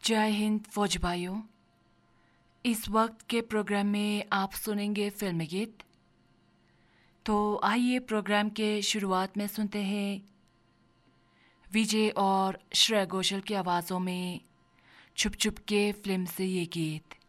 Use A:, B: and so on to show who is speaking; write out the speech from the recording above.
A: जय हिंद फौजी भाइयों। इस वक्त के प्रोग्राम में आप सुनेंगे फिल्मी गीत। तो आइए प्रोग्राम के शुरुआत में सुनते हैं विजय और श्रेया घोषाल की आवाज़ों में छुप छुप के फिल्म से ये गीत।